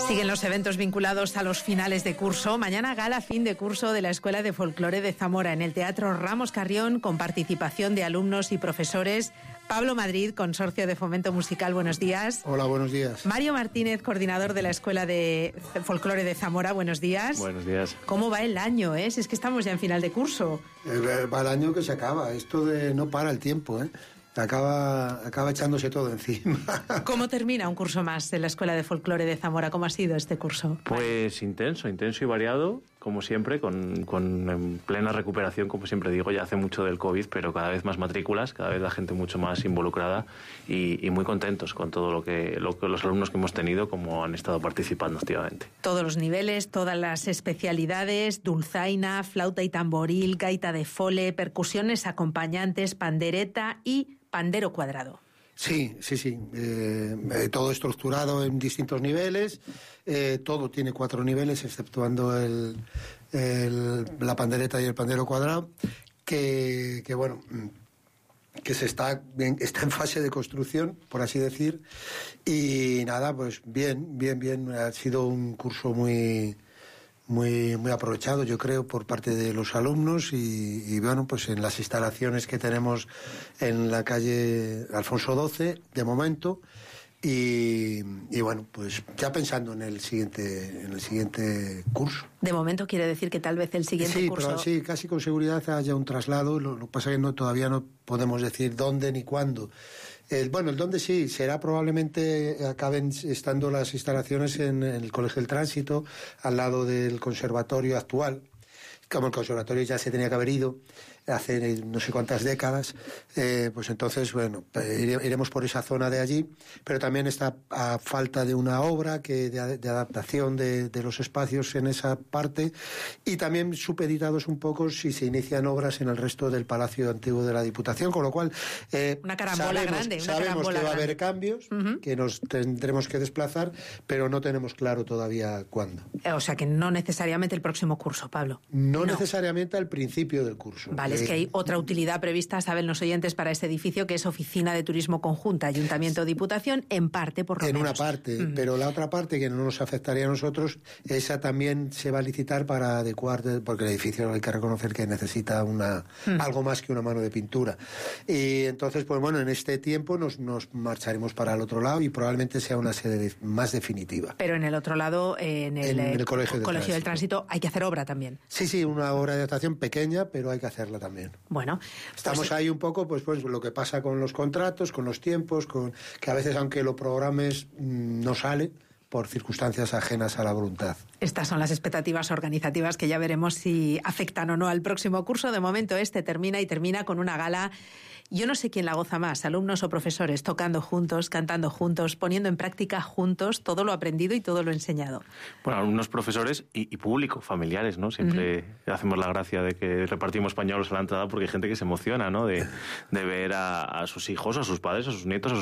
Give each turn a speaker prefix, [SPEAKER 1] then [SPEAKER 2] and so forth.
[SPEAKER 1] Siguen los eventos vinculados a los finales de curso. Mañana gala fin de curso de la Escuela de Folclore de Zamora en el Teatro Ramos Carrión, con participación de alumnos y profesores. Pablo Madrid, Consorcio de Fomento Musical, buenos días.
[SPEAKER 2] Hola, buenos días.
[SPEAKER 1] Mario Martínez, coordinador de la Escuela de Folclore de Zamora, buenos días.
[SPEAKER 3] Buenos días.
[SPEAKER 1] ¿Cómo va el año? Si es que estamos ya en final de curso.
[SPEAKER 2] Va el año que se acaba. Esto de no para el tiempo, Acaba echándose todo encima.
[SPEAKER 1] ¿Cómo termina un curso más de la Escuela de Folclore de Zamora? ¿Cómo ha sido este curso?
[SPEAKER 3] Pues intenso y variado, como siempre, con en plena recuperación, como siempre digo, ya hace mucho del COVID, pero cada vez más matrículas, cada vez la gente mucho más involucrada y muy contentos con todo lo que los alumnos que hemos tenido, como han estado participando activamente.
[SPEAKER 1] Todos los niveles, todas las especialidades, dulzaina, flauta y tamboril, gaita de fole, percusiones acompañantes, pandereta y pandero cuadrado.
[SPEAKER 2] Sí. Todo estructurado en distintos niveles. Todo tiene 4 niveles, exceptuando la pandereta y el pandero cuadrado, que está en fase de construcción, por así decir. Y nada, pues bien. Ha sido un curso muy aprovechado, yo creo, por parte de los alumnos y bueno, pues en las instalaciones que tenemos en la calle Alfonso XII, de momento, y bueno, pues ya pensando en el siguiente curso.
[SPEAKER 1] De momento quiere decir que tal vez el siguiente curso...
[SPEAKER 2] Sí, casi con seguridad haya un traslado. Lo que pasa es que todavía no podemos decir dónde ni cuándo. El dónde sí, será probablemente acaben estando las instalaciones en el Colegio del Tránsito, al lado del conservatorio actual. Como el conservatorio ya se tenía que haber ido hace no sé cuántas décadas, pues entonces, bueno, iremos por esa zona de allí, pero también está a falta de una obra de adaptación de los espacios en esa parte, y también supeditados un poco si se inician obras en el resto del Palacio Antiguo de la Diputación, con lo cual
[SPEAKER 1] una carambola grande.
[SPEAKER 2] Sabemos que va a haber cambios, que nos tendremos que desplazar, pero no tenemos claro todavía cuándo.
[SPEAKER 1] O sea que no necesariamente el próximo curso, Pablo.
[SPEAKER 2] No necesariamente al principio del curso.
[SPEAKER 1] Vale, es que hay otra utilidad prevista, saben los oyentes, para este edificio, que es Oficina de Turismo Conjunta, Ayuntamiento, Diputación, en parte, por lo menos.
[SPEAKER 2] En una parte, pero la otra parte que no nos afectaría a nosotros, esa también se va a licitar para adecuar, porque el edificio hay que reconocer que necesita algo más que una mano de pintura. Y entonces, pues bueno, en este tiempo nos marcharemos para el otro lado y probablemente sea una sede más definitiva.
[SPEAKER 1] Pero en el otro lado, en el
[SPEAKER 2] Colegio
[SPEAKER 1] del Tránsito, hay que hacer obra también.
[SPEAKER 2] Sí, una obra de adaptación pequeña, pero hay que hacerla también.
[SPEAKER 1] Bueno,
[SPEAKER 2] estamos ahí un poco, pues lo que pasa con los contratos, con los tiempos, que a veces, aunque lo programes, no sale por circunstancias ajenas a la voluntad.
[SPEAKER 1] Estas son las expectativas organizativas que ya veremos si afectan o no al próximo curso. De momento termina con una gala. Yo no sé quién la goza más, alumnos o profesores, tocando juntos, cantando juntos, poniendo en práctica juntos todo lo aprendido y todo lo enseñado.
[SPEAKER 3] Bueno, alumnos, profesores y público, familiares, ¿no? Siempre hacemos la gracia de que repartimos pañuelos a la entrada, porque hay gente que se emociona, ¿no? De ver a sus hijos, a sus padres, a sus nietos, a sus